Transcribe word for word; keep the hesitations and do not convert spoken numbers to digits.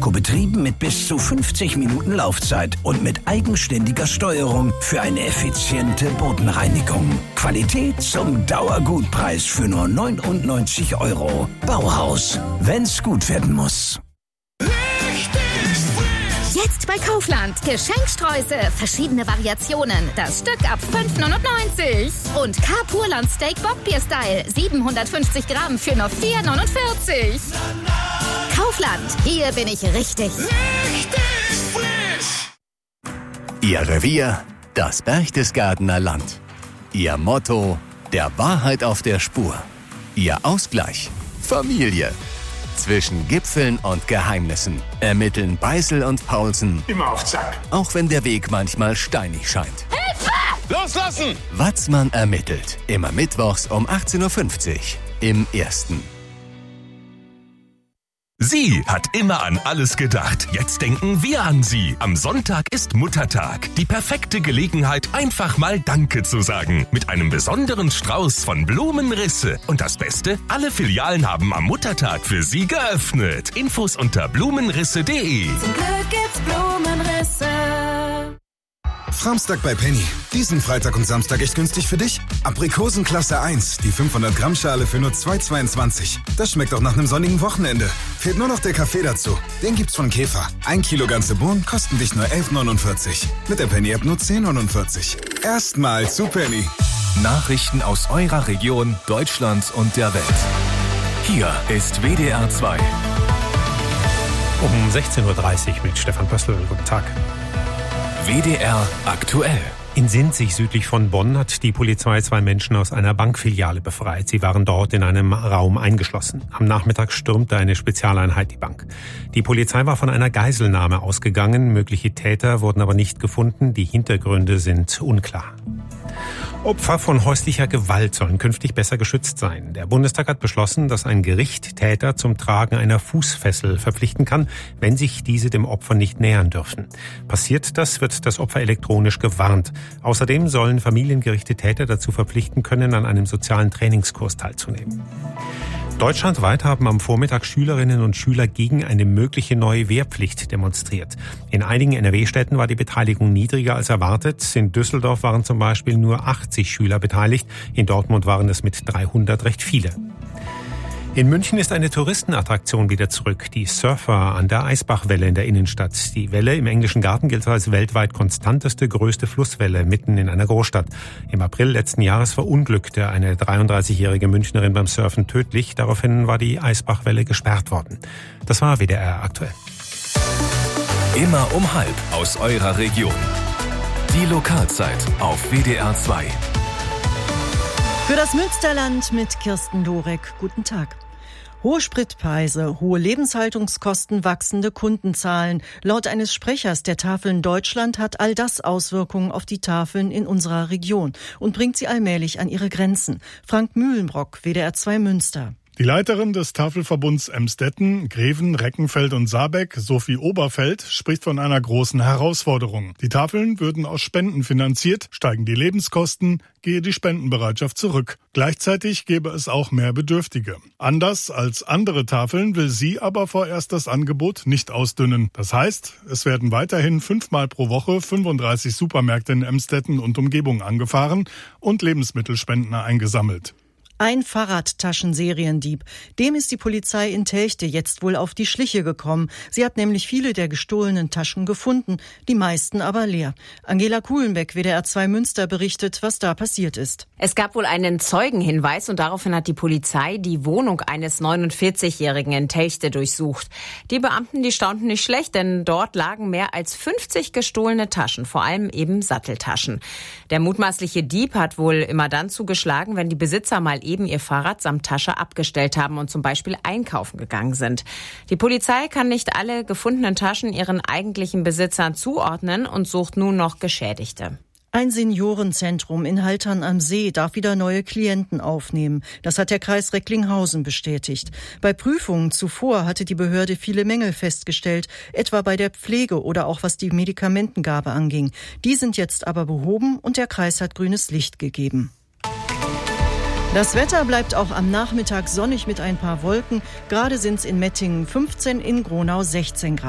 Akku betrieben mit bis zu fünfzig Minuten Laufzeit und mit eigenständiger Steuerung für eine effiziente Bodenreinigung. Qualität zum Dauergutpreis für nur neunundneunzig Euro. Bauhaus, wenn's gut werden muss. Jetzt bei Kaufland. Geschenkstreusel. Verschiedene Variationen. Das Stück ab fünf neunundneunzig. Und Carpurland Steak Bockbier-Style. siebenhundertfünfzig Gramm für nur vier neunundvierzig. Kaufland. Hier bin ich richtig. Richtig frisch. Ihr Revier, das Berchtesgadener Land. Ihr Motto, der Wahrheit auf der Spur. Ihr Ausgleich, Familie. Zwischen Gipfeln und Geheimnissen ermitteln Beißel und Paulsen. Immer auf Zack. Auch wenn der Weg manchmal steinig scheint. Hilfe! Loslassen! Watzmann ermittelt. Immer mittwochs um achtzehn Uhr fünfzig im Ersten. Sie hat immer an alles gedacht. Jetzt denken wir an Sie. Am Sonntag ist Muttertag. Die perfekte Gelegenheit, einfach mal Danke zu sagen. Mit einem besonderen Strauß von Blumenrisse. Und das Beste, alle Filialen haben am Muttertag für Sie geöffnet. Infos unter blumenrisse punkt de. Zum Glück gibt's Blumenrisse. Framstag bei Penny. Diesen Freitag und Samstag echt günstig für dich. Aprikosen Klasse eins, die fünfhundert Gramm Schale für nur zwei Euro zweiundzwanzig. Das schmeckt auch nach einem sonnigen Wochenende. Fehlt nur noch der Kaffee dazu. Den gibt's von Käfer. Ein Kilo ganze Bohnen kosten dich nur elf neunundvierzig. Mit der Penny-App nur zehn neunundvierzig. Erstmal zu Penny. Nachrichten aus eurer Region, Deutschland und der Welt. Hier ist W D R zwei. Um sechzehn Uhr dreißig mit Stefan Pössl. Guten Tag. W D R aktuell. In Sinzig südlich von Bonn hat die Polizei zwei Menschen aus einer Bankfiliale befreit. Sie waren dort in einem Raum eingeschlossen. Am Nachmittag stürmte eine Spezialeinheit die Bank. Die Polizei war von einer Geiselnahme ausgegangen. Mögliche Täter wurden aber nicht gefunden. Die Hintergründe sind unklar. Opfer von häuslicher Gewalt sollen künftig besser geschützt sein. Der Bundestag hat beschlossen, dass ein Gericht Täter zum Tragen einer Fußfessel verpflichten kann, wenn sich diese dem Opfer nicht nähern dürfen. Passiert das, wird das Opfer elektronisch gewarnt. Außerdem sollen Familiengerichte Täter dazu verpflichten können, an einem sozialen Trainingskurs teilzunehmen. Deutschlandweit haben am Vormittag Schülerinnen und Schüler gegen eine mögliche neue Wehrpflicht demonstriert. In einigen N R W-Städten war die Beteiligung niedriger als erwartet. In Düsseldorf waren zum Beispiel nur achtzig Schüler beteiligt. In Dortmund waren es mit dreihundert recht viele. In München ist eine Touristenattraktion wieder zurück, die Surfer an der Eisbachwelle in der Innenstadt. Die Welle im Englischen Garten gilt als weltweit konstanteste, größte Flusswelle mitten in einer Großstadt. Im April letzten Jahres verunglückte eine dreiunddreißigjährige Münchnerin beim Surfen tödlich. Daraufhin war die Eisbachwelle gesperrt worden. Das war W D R aktuell. Immer um halb aus eurer Region. Die Lokalzeit auf W D R zwei. Für das Münsterland mit Kirsten Dorek. Guten Tag. Hohe Spritpreise, hohe Lebenshaltungskosten, wachsende Kundenzahlen. Laut eines Sprechers der Tafeln Deutschland hat all das Auswirkungen auf die Tafeln in unserer Region und bringt sie allmählich an ihre Grenzen. Frank Mühlenbrock, W D R zwei Münster. Die Leiterin des Tafelverbunds Emstetten, Greven, Reckenfeld und Saarbeck, Sophie Oberfeld, spricht von einer großen Herausforderung. Die Tafeln würden aus Spenden finanziert, steigen die Lebenskosten, gehe die Spendenbereitschaft zurück. Gleichzeitig gäbe es auch mehr Bedürftige. Anders als andere Tafeln will sie aber vorerst das Angebot nicht ausdünnen. Das heißt, es werden weiterhin fünfmal pro Woche fünfunddreißig Supermärkte in Emstetten und Umgebung angefahren und Lebensmittelspenden eingesammelt. Ein Fahrradtaschenseriendieb. Dem ist die Polizei in Telchte jetzt wohl auf die Schliche gekommen. Sie hat nämlich viele der gestohlenen Taschen gefunden, die meisten aber leer. Angela Kuhlenbeck, W D R zwei Münster, berichtet, was da passiert ist. Es gab wohl einen Zeugenhinweis und daraufhin hat die Polizei die Wohnung eines neunundvierzigjährigen in Telchte durchsucht. Die Beamten, die staunten nicht schlecht, denn dort lagen mehr als fünfzig gestohlene Taschen, vor allem eben Satteltaschen. Der mutmaßliche Dieb hat wohl immer dann zugeschlagen, wenn die Besitzer mal eben ihr Fahrrad samt Tasche abgestellt haben und zum Beispiel einkaufen gegangen sind. Die Polizei kann nicht alle gefundenen Taschen ihren eigentlichen Besitzern zuordnen und sucht nun noch Geschädigte. Ein Seniorenzentrum in Haltern am See darf wieder neue Klienten aufnehmen. Das hat der Kreis Recklinghausen bestätigt. Bei Prüfungen zuvor hatte die Behörde viele Mängel festgestellt, etwa bei der Pflege oder auch was die Medikamentengabe anging. Die sind jetzt aber behoben und der Kreis hat grünes Licht gegeben. Das Wetter bleibt auch am Nachmittag sonnig mit ein paar Wolken. Gerade sind es in Mettingen fünfzehn, in Gronau sechzehn Grad.